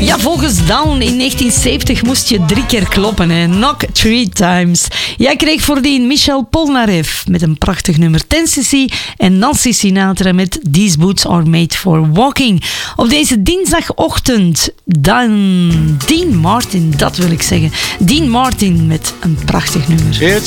Ja, volgens Down in 1970 moest je 3 keer kloppen. Hè. Knock 3 times. Jij kreeg voordien Michel Polnareff met een prachtig nummer Tennessee en Nancy Sinatra met These Boots Are Made For Walking. Op deze dinsdagochtend Dean Martin, dat wil ik zeggen. Dean Martin met een prachtig nummer.